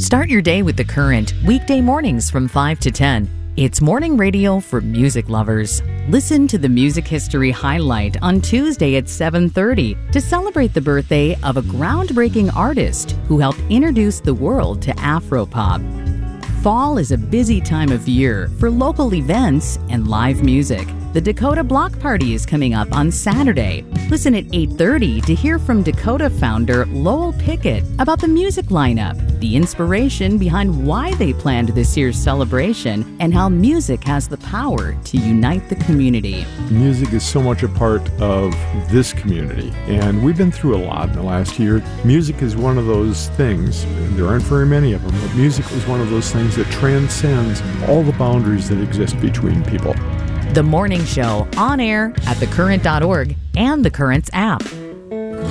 Start your day with The Current, weekday mornings from 5 to 10. It's morning radio for music lovers. Listen to the Music History Highlight on Tuesday at 7:30 to celebrate the birthday of a groundbreaking artist who helped introduce the world to Afropop. Fall is a busy time of year for local events and live music. The Dakota Block Party is coming up on Saturday. Listen at 8:30 to hear from Dakota founder Lowell Pickett about the music lineup, the inspiration behind why they planned this year's celebration, and how music has the power to unite the community. Music is so much a part of this community, and we've been through a lot in the last year. Music is one of those things, there aren't very many of them, but music is one of those things that transcends all the boundaries that exist between people. The Morning Show, on air at thecurrent.org and The Current's app.